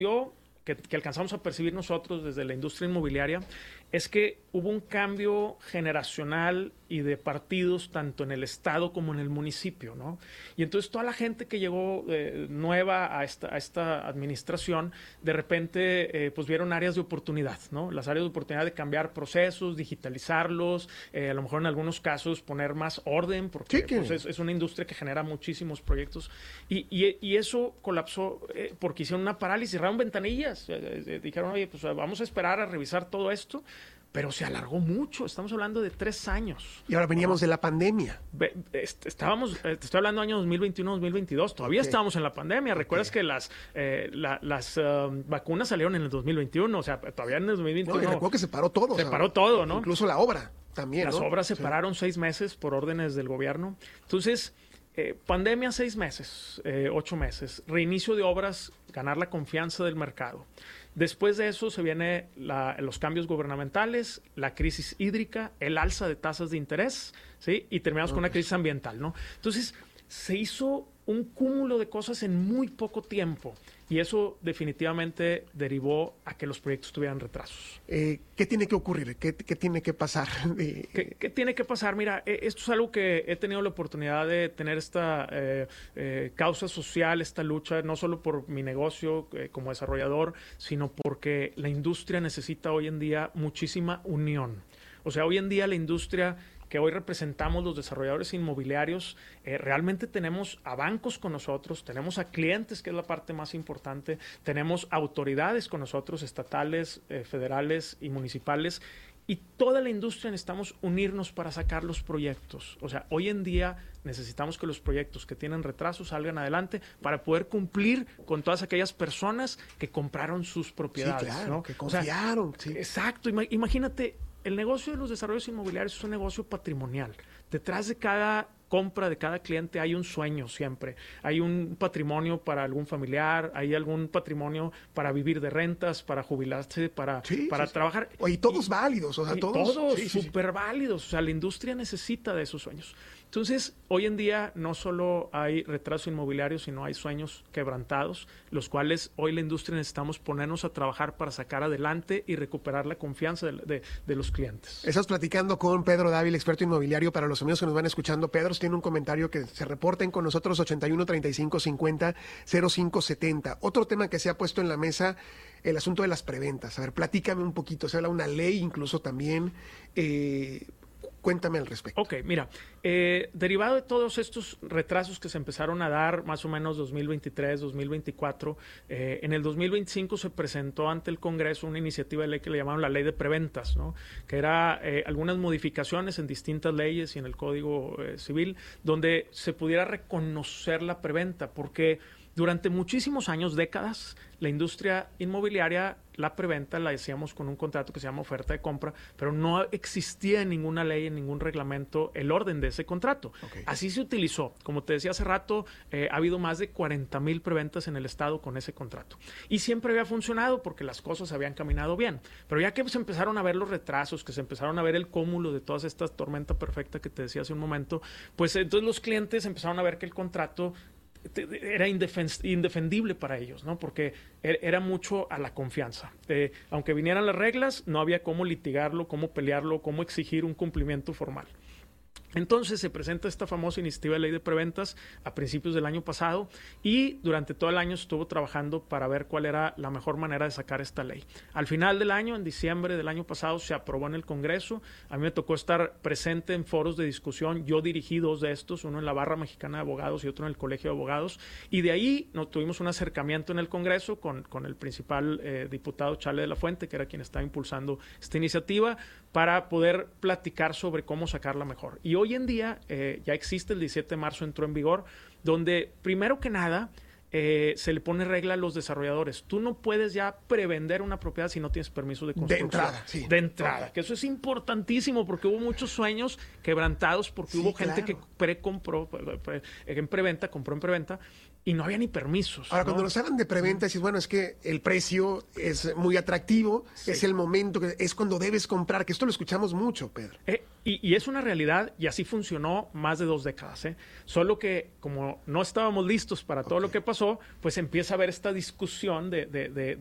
que alcanzamos a percibir nosotros desde la industria inmobiliaria es que hubo un cambio generacional y de partidos tanto en el estado como en el municipio, ¿no? Y entonces toda la gente que llegó nueva a esta administración, de repente pues vieron áreas de oportunidad, ¿no? Las áreas de oportunidad de cambiar procesos, digitalizarlos, a lo mejor en algunos casos poner más orden, porque sí, pues, es una industria que genera muchísimos proyectos. Y eso colapsó porque hicieron una parálisis, cerraron ventanillas, dijeron, oye, pues vamos a esperar a revisar todo esto. Pero se alargó mucho, estamos hablando de 3 años. Y ahora veníamos de la pandemia. Te estoy hablando de año 2021, 2022, todavía estábamos en la pandemia. Recuerdas que las vacunas salieron en el 2021, o sea, todavía en el 2021. No, y recuerdo que se paró todo. Se paró todo, ¿no? Incluso la obra también, Las obras se pararon 6 meses por órdenes del gobierno. Entonces, pandemia 6 meses, 8 meses, reinicio de obras, ganar la confianza del mercado. Después de eso se vienen los cambios gubernamentales, la crisis hídrica, el alza de tasas de interés, ¿sí? Y terminamos con una crisis ambiental, ¿no? Entonces, se hizo un cúmulo de cosas en muy poco tiempo y eso definitivamente derivó a que los proyectos tuvieran retrasos. ¿Qué tiene que ocurrir? ¿Qué tiene que pasar? ¿Qué tiene que pasar? Mira, esto es algo que he tenido la oportunidad de tener esta causa social, esta lucha, no solo por mi negocio como desarrollador, sino porque la industria necesita hoy en día muchísima unión. O sea, hoy en día la industria que hoy representamos los desarrolladores inmobiliarios, realmente tenemos a bancos con nosotros, tenemos a clientes, que es la parte más importante, tenemos autoridades con nosotros, estatales, federales y municipales, y toda la industria necesitamos unirnos para sacar los proyectos. O sea, hoy en día necesitamos que los proyectos que tienen retrasos salgan adelante para poder cumplir con todas aquellas personas que compraron sus propiedades. Sí, claro, ¿no? que confiaron. O sea, sí. Exacto, imagínate. El negocio de los desarrollos inmobiliarios es un negocio patrimonial. Detrás de cada compra de cada cliente hay un sueño siempre. Hay un patrimonio para algún familiar, hay algún patrimonio para vivir de rentas, para jubilarse, para trabajar. Y todos válidos, o sea, todos súper válidos. O sea, la industria necesita de esos sueños. Entonces, hoy en día no solo hay retraso inmobiliario, sino hay sueños quebrantados, los cuales hoy la industria necesitamos ponernos a trabajar para sacar adelante y recuperar la confianza de los clientes. Estás platicando con Pedro Dávila, experto inmobiliario. Para los amigos que nos van escuchando, Pedro tiene un comentario que se reporten con nosotros, 81 35 50 05 70. Otro tema que se ha puesto en la mesa, el asunto de las preventas. A ver, platícame un poquito. Se habla de una ley incluso también. Cuéntame al respecto. Ok, mira, derivado de todos estos retrasos que se empezaron a dar más o menos 2023, 2024, en el 2025 se presentó ante el Congreso una iniciativa de ley que le llamaron la Ley de Preventas, ¿no? Que era algunas modificaciones en distintas leyes y en el Código Civil donde se pudiera reconocer la preventa, porque durante muchísimos años, décadas, la industria inmobiliaria, la preventa la decíamos con un contrato que se llama oferta de compra, pero no existía en ninguna ley, en ningún reglamento, el orden de ese contrato. Okay. Así se utilizó. Como te decía hace rato, ha habido más de 40,000 preventas en el estado con ese contrato. Y siempre había funcionado porque las cosas habían caminado bien. Pero ya que se empezaron a ver los retrasos, que se empezaron a ver el cúmulo de todas estas tormenta perfecta que te decía hace un momento, pues entonces los clientes empezaron a ver que el contrato era indefendible para ellos, ¿no? Porque era mucho a la confianza. Aunque vinieran las reglas, no había cómo litigarlo, cómo pelearlo, cómo exigir un cumplimiento formal. Entonces se presenta esta famosa iniciativa de ley de preventas a principios del año pasado y durante todo el año estuvo trabajando para ver cuál era la mejor manera de sacar esta ley. Al final del año, en diciembre del año pasado, se aprobó en el Congreso. A mí me tocó estar presente en foros de discusión. Yo dirigí 2 de estos, uno en la Barra Mexicana de Abogados y otro en el Colegio de Abogados. Y de ahí tuvimos un acercamiento en el Congreso con el principal diputado Chale de la Fuente, que era quien estaba impulsando esta iniciativa, para poder platicar sobre cómo sacarla mejor. Y hoy en día ya existe, el 17 de marzo entró en vigor, donde primero que nada se le pone regla a los desarrolladores. Tú no puedes ya prevender una propiedad si no tienes permiso de construcción. De entrada, sí. De entrada, que eso es importantísimo porque hubo muchos sueños quebrantados porque hubo gente que compró en preventa y no había ni permisos. Ahora, ¿no? cuando nos hablan de preventa, dices, bueno, es que el precio es muy atractivo, es el momento, es cuando debes comprar, que esto lo escuchamos mucho, Pedro. Y es una realidad, y así funcionó más de 2 décadas. Solo que como no estábamos listos para todo lo que pasó, pues empieza a haber esta discusión de